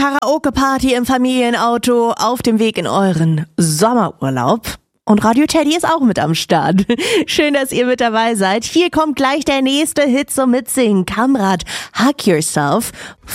Karaoke-Party im Familienauto auf dem Weg in euren Sommerurlaub. Und Radio Teddy ist auch mit am Start. Schön, dass ihr mit dabei seid. Hier kommt gleich der nächste Hit zum Mitsingen. Kamrat, Hug Yourself